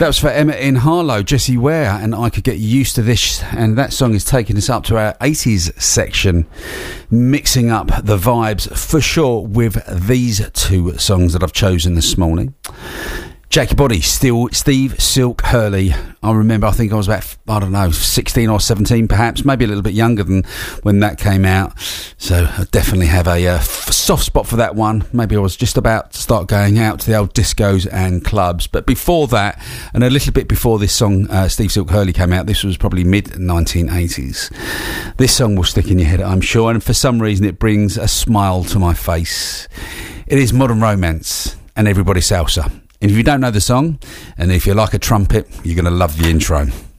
That was for Emma in Harlow, Jessie Ware, and I Could Get Used to This. And that song is taking us up to our 80s section, mixing up the vibes for sure with these two songs that I've chosen this morning. Jackie Body, still Steve Silk Hurley. I remember, I think I was about, 16 or 17 perhaps, maybe a little bit younger than when that came out. So I definitely have a soft spot for that one. Maybe I was just about to start going out to the old discos and clubs. But before that, and a little bit before this song, Steve Silk Hurley came out, this was probably mid-1980s. This song will stick in your head, I'm sure, and for some reason it brings a smile to my face. It is Modern Romance and Everybody Salsa. And if you don't know the song, and if you like a trumpet, you're going to love the intro.